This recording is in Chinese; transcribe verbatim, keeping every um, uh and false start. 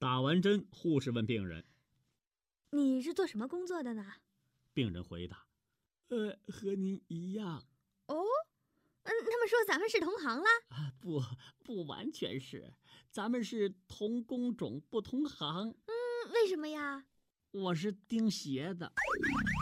打完针，护士问病人：“ 你是做什么工作的呢？” 病人回答：“呃，和您一样。” 哦，嗯，那么说咱们是同行啦？ 啊，不，不完全是，咱们是同工种不同行。 嗯，为什么呀？ 我是钉鞋的。